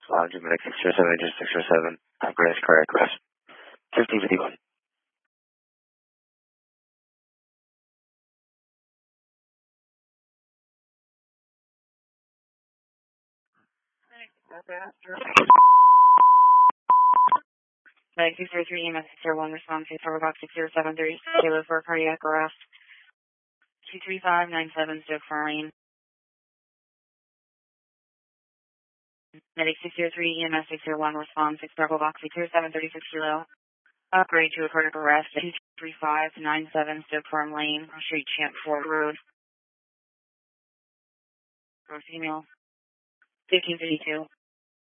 Medic 607, Agent 607. Apparatus cardiac arrest. 1551. Medic 603, EMS 601, response to Tower Box 60730, Taylor for cardiac arrest. 23597, Stoke Farlane. Medic 603, EMS 601, response 6 Bravo Box 60736 Kilo. Upgrade to a cardiac arrest at 23597 Stoke Farm Lane, Street Champ Ford Road. Female. 1552.